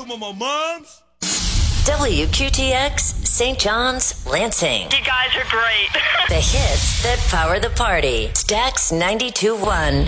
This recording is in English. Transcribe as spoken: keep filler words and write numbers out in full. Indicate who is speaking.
Speaker 1: Come on, my moms.
Speaker 2: W Q T X, Saint John's, Lansing.
Speaker 3: You guys are great.
Speaker 2: The hits that power the party. Stax ninety-two point one.